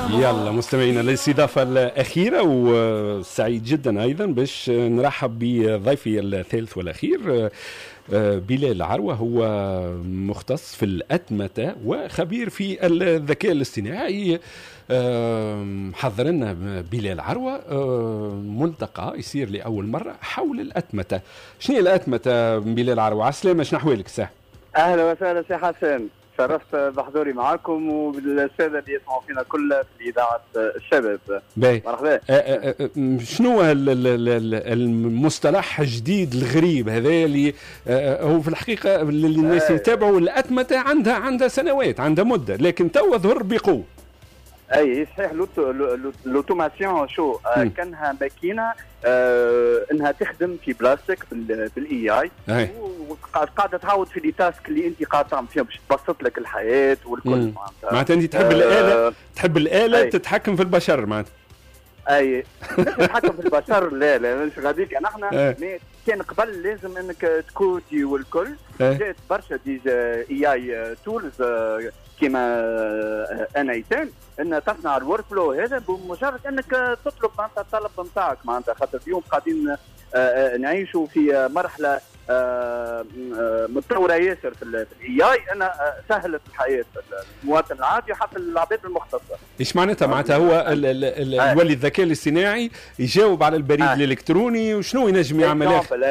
يلا مستمعينا الاستضافة الأخيرة، وسعيد جدا أيضا باش نرحب بضيفي الثالث والأخير بلال عروة. هو مختص في الأتمتة وخبير في الذكاء الاصطناعي. حضر لنا بلال عروة ملتقى يصير لأول مرة حول الأتمتة. شنو هي الأتمتة بلال عروة؟ عسلامة، شنو أحوالك ساه؟ أهلا وسهلا سي حسن، شرفت بحضوري معكم وبالسادة اللي يسمعوا فينا كل في إذاعة الشباب. مرحبا. شنو المصطلح الجديد الغريب هذا اللي هو في الحقيقة الناس يتابعوا الأتمتة عندها سنوات، عندها مدة، لكن تو ظهر بقوة. اي صحيح. لوتوماسيون شو كانها ماكينه انها تخدم في بلاستيك بالاي اي، وقاعده تعاود في لي تاسك اللي انت قاعد تعمل فيها باش تبسط لك الحياه والكل. معناتها انت تحب الآلة، تحب الآلة تتحكم في البشر معناتها. اي تتحكم في البشر. لا مش غاديك احنا كان قبل لازم انك تكودي والكل. جات برشا اي تولز كما انايتان ان تصنع الورك فلو هذا بمجرد انك تطلب معناتها الطلب نتاعك. معناتها خاطر اليوم قاعدين نعيشوا في مرحله متطوره ياسر في الاي اي، انا سهلت الحياه المواطن العادي حتى العباد المختصه. ايش معناتها؟ معناتها هو يولي الذكاء الاصطناعي يجاوب على البريد الالكتروني، وشنو ينجم يعمل؟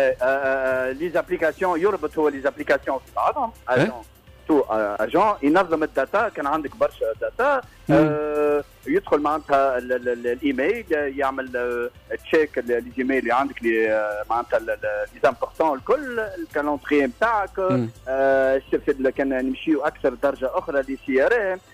لي زابليكاسيون يربط هو لي زابليكاسيون في بعضهم. اجون ينظم الداتا. كان عندك برشا داتا يدخل معناتها الايميل، يعمل تشيك الايميل اللي عندك معناتها لي زامبورطون الكل، الكالندري نتاعك. كان نمشيو اكثر درجه اخرى لي سي ار ام،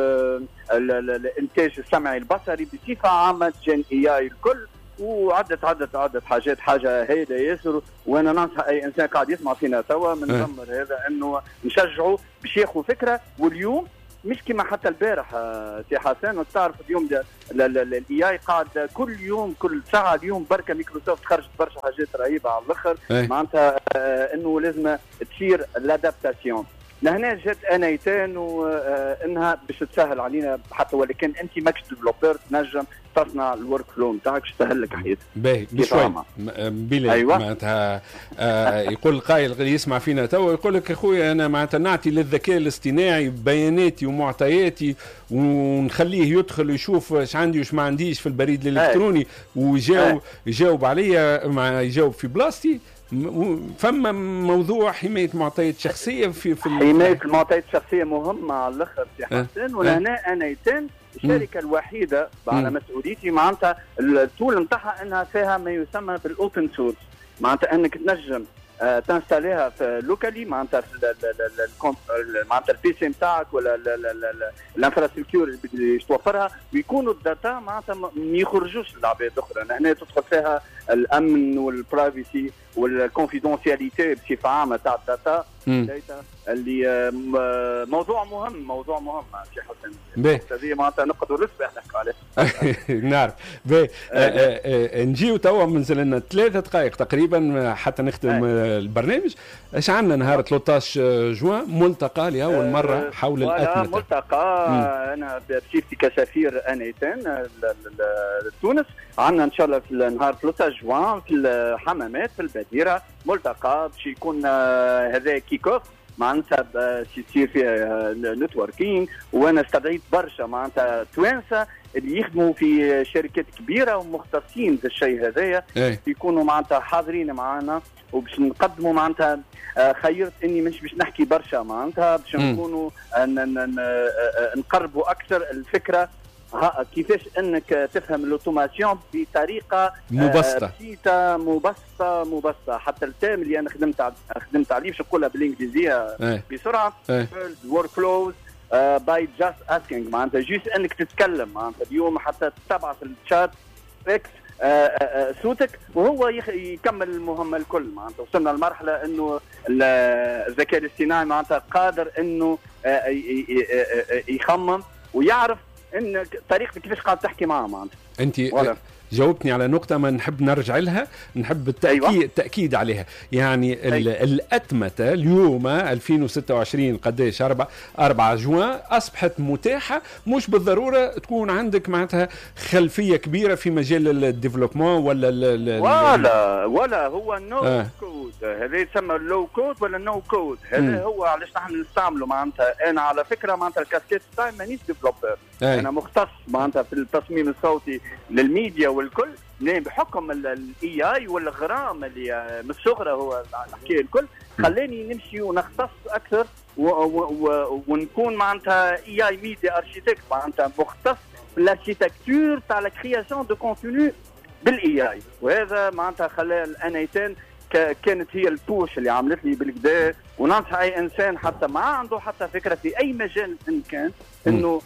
الانتاج السمعي البصري بصفه عامه، جن اي اي الكل، وعدت حاجات. حاجه هايله ياسر. وانا ننصح اي انسان قاعد يسمع فينا توا من ضمن هذا انه نشجعه باش ياخذ فكره. واليوم مش كما حتى البارح سي حسن، وتعرف اليوم الاي اي قاعد كل يوم كل ساعه. اليوم بركه مايكروسوفت خرجت برشا حاجات رهيبه على الاخر. معناتها انه لازم تصير الادابتاسيون. لهنا جات انايتان وانها باش تسهل علينا، حتى ولكن انت ماكش ديفلوبر تنجم تصنع الورك فلو نتاعك تسهل لك حياتك. باهي بشوي بلال. أيوة. معناتها يقول القائل اللي يسمع فينا تو يقول لك اخويا انا معناتها نعطي للذكاء الاصطناعي بياناتي ومعطياتي ونخليه يدخل ويشوف ايش عندي وايش ما عنديش في البريد الالكتروني ويجاوب عليا، يجاوب في بلاصتي. فما موضوع حماية معطيات شخصية في حماية المعطيات الشخصية مهمة على الأخر في حسن. ولهنا أنايتان الشركة الوحيدة على مسؤوليتي معناتها التول نتاعها أنها فيها ما يسمى بالأوبن سورس. معناتها أنك تنجم تنستاليها في لوكالي، معناتها معناتها البي سي نتاعك ولا الانفراستركتور اللي توفرها، ويكونوا الداتا معناتها ما يخرجوش للعباد الاخرى. هنا تدخل فيها الامن والبرايفسي والكونفيدونسياليتي بصفه عامه تاع الداتا اللي موضوع مهم سي حسن. هذه معناتها نقدروا نسبح نحكوا عليه. نعرف. نجيو توا منزل لنا 3 دقائق تقريبا حتى نختم البرنامج. ايش عندنا نهار 13 جوان ملتقى لاول مره حول الأتمتة. ملتقى انا بصفتي كسفير انايتان لتونس. عندنا ان شاء الله في نهار 13 جوان في الحمامات في البديره ملتقى باش يكون هذا كيك اوف معناتها يصير فيها نتوركينج. وانا استدعيت برشا معناتها توانسه اللي يخدموا في شركات كبيره ومختصين في الشيء هذايا يكونوا معناتها حاضرين معنا، وباش نقدموا معناتها خيرت اني مش باش نحكي برشا معناتها باش نكونوا نقربوا اكثر الفكره كيفاش انك تفهم الاوتوماسيون بطريقه مبسطه بسيطه مبسطه. حتى التام اللي انا خدمت عليه باش نقولها بالانجليزيه بسرعه work flows by just asking. معناتها جيست انك تتكلم. معناتها اليوم حتى تبعث الشات اكس صوتك وهو يكمل المهمه الكل. معناتها وصلنا لمرحله انه الذكاء الاصطناعي معناتها قادر انه يخمم ويعرف ان طريقتك كيفاش قاعد تحكي معه. معناتها انت جاوبتني على نقطة ما نحب نرجع لها، نحب التأكيد عليها. يعني الأتمتة اليوم 2026 قديش 4 جوان أصبحت متاحة، مش بالضرورة تكون عندك معناتها خلفية كبيرة في مجال الديفلوبمون ولا هو النو كود، هذا يسمى اللو كود ولا النو كود. هذا هو علاش نحن نستعمله. معناتها أنا على فكرة معناتها الكاسكيت تاعي مانيش ديفلوبر، أنا مختص معناتها في التصميم الصوتي للميديا والكل، بحكم الاي اي والغرام اللي من الصغرى هو الحكايه الكل خلاني نمشي ونختص اكثر ونكون معناتها اي اي ميديا اركيتكت، معناتها مختص في الاركيتكتور تاع لا كرياسيون دو كونتوني بالاي اي. وهذا معناتها خلى الانيتين كانت هي البوش اللي عملت لي بالكدا. وننصح اي انسان حتى ما عنده حتى فكره في اي مجال ان كان انه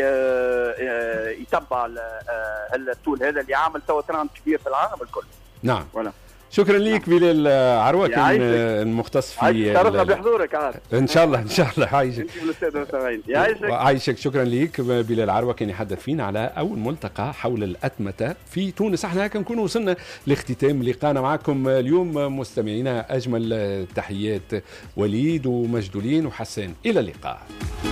يتبع التول هذا اللي عامل تو ترند كبير في العالم الكل. نعم ولا. شكرا ليك بلال عروة، كان المختص في شرفنا بحضورك عاد. ان شاء الله عايشك. عايشك. شكرا ليك بلال عروة، كان يحدث فينا على اول ملتقى حول الأتمتة في تونس. احنا هكا نكون وصلنا لاختتام لقاءنا معكم اليوم. مستمعينا اجمل تحيات وليد ومجدولين وحسان، الى اللقاء.